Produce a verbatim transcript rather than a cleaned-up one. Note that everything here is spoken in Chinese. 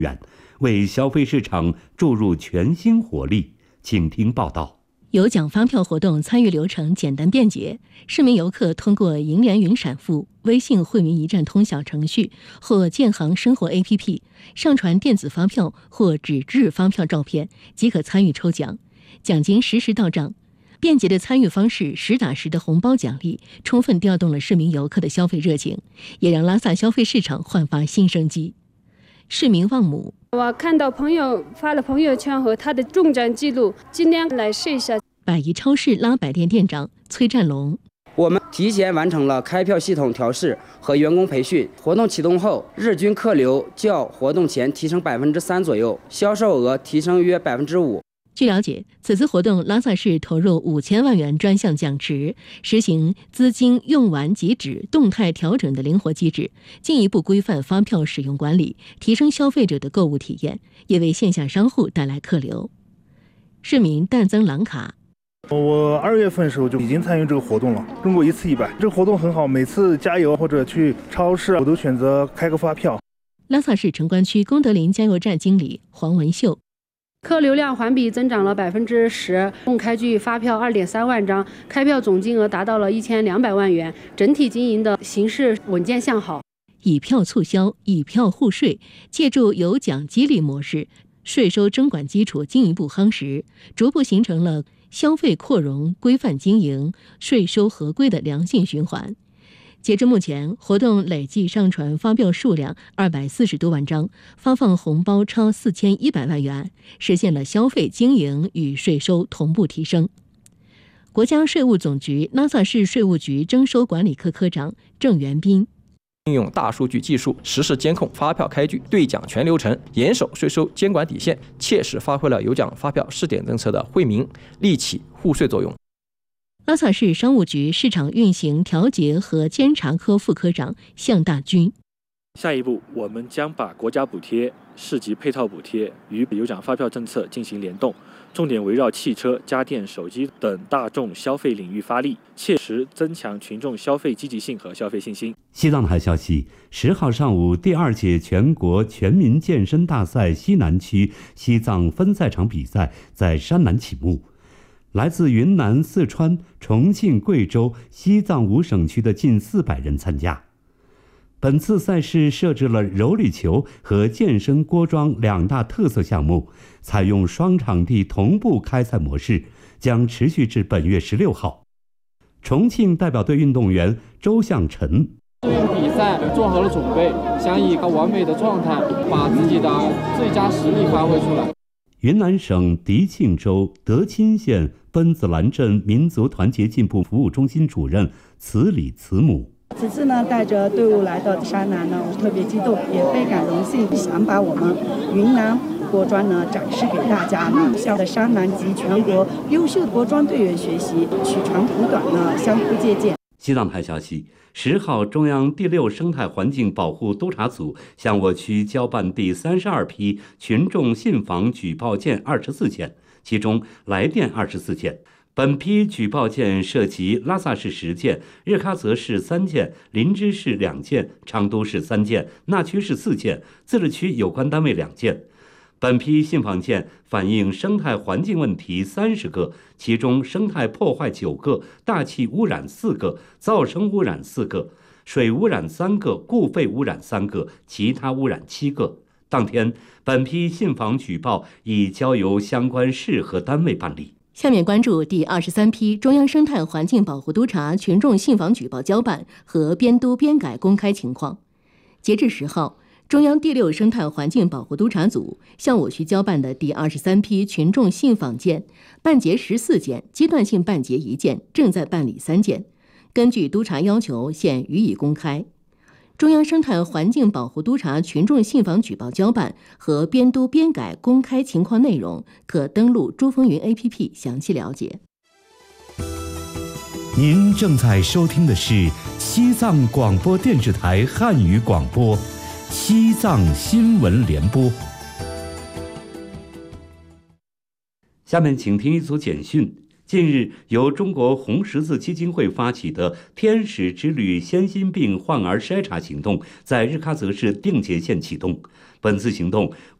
元，为消费市场注入全新活力。请听报道。 有奖发票活动参与流程简单便捷，市民游客通过银联云闪付、微信惠民一站通小程序或建行生活 A P P 上传电子发票或纸质发票照片，即可参与抽奖，奖金实时到账。便捷的参与方式，实打实的红包奖励，充分调动了市民游客的消费热情，也让拉萨消费市场焕发新生机。市民旺姆， 我看到朋友发了朋友圈和他的中奖记录，今天来试一下。 百亿超市拉百店店长崔占龙， 我们提前完成了开票系统调试和员工培训，活动启动后，日均客流较活动前提升百分之三左右，销售额提升约百分之五。 据了解，此次活动拉萨市投入五千万元专项奖池，实行资金用完即止、动态调整的灵活机制，进一步规范发票使用管理，提升消费者的购物体验，也为线下商户带来客流。市民淡增朗卡， 我二月份的时候就已经参与这个活动了，中国一次一百，这个活动很好，每次加油或者去超市，我都选择开个发票。 拉萨市城关区功德林加油站经理黄文秀， 客流量环比增长了百分之十，共开具发票二点三万张，开票总金额达到了一千两百万元，整体经营的形势稳健向好。 以票促销，以票互税，借助有奖激励模式，税收征管基础进一步夯实，逐步形成了消费扩容、规范经营、税收合规的良性循环。截至目前，活动累计上传发票数量二百四十多万张，发放红包超四千一百万元，实现了消费经营与税收同步提升。国家税务总局拉萨市税务局征收管理科科长郑元斌， 运用大数据技术实时监控发票开具兑奖全流程，严守税收监管底线，切实发挥了有奖发票试点政策的惠民利企互税作用。 拉萨市商务局市场运行调节和监察科副科长向大军， 下一步，我们将把国家补贴、市级配套补贴与有奖发票政策进行联动，重点围绕汽车、家电、手机等大众消费领域发力，切实增强群众消费积极性和消费信心。 西藏台消息，十号上午，第二届全国全民健身大赛西南区西藏分赛场比赛在山南启幕。来自云南、四川、重庆、贵州、西藏五省区的近四百人参加。本次赛事设置了柔力球和健身锅庄两大特色项目，采用双场地同步开赛模式，将持续至本月十六号。重庆代表队运动员周向晨， 对比赛做好了准备，想以一个完美的状态，把自己的最佳实力发挥出来。 云南省迪庆州德钦县奔子兰镇民族团结进步服务中心主任慈里慈母， 此次呢，带着队伍来到山南呢，我特别激动，也倍感荣幸，想把我们云南锅庄呢展示给大家呢，向的山南及全国优秀的锅庄队员学习，取长补短呢，相互借鉴。 西藏台消息，十号，中央第六生态环境保护督察组向我区交办第三十二批群众信访举报件二十四件，其中来电二十四件。本批举报件涉及拉萨市十件、日喀则市三件、林芝市两件、昌都市三件、纳曲市四件，自治区有关单位两件。本批信访件反映生态环境问题三十个，其中生态破坏九个，大气污染四个，噪声污染四个，水污染三个，固废污染三个，其他污染七个。当天，本批信访举报已交由相关市和单位办理。 下面关注第二十三批中央生态环境保护督察群众信访举报交办和编督编改公开情况。截至十号，中央第六生态环境保护督察组向我区交办的第二十三批群众信访件，办结十四件，阶段性办结一件，正在办理三件。根据督察要求，现予以公开。中央生态环境保护督察群众信访举报交办和编督编改公开情况内容，可登录珠峰云 A P P 详细了解。 您正在收听的是西藏广播电视台汉语广播，西藏新闻联播。下面请听一组简讯。 近日，由中国红十字基金会发起的“天使之旅”先心病患儿筛查行动在日喀则市定结县启动。本次行动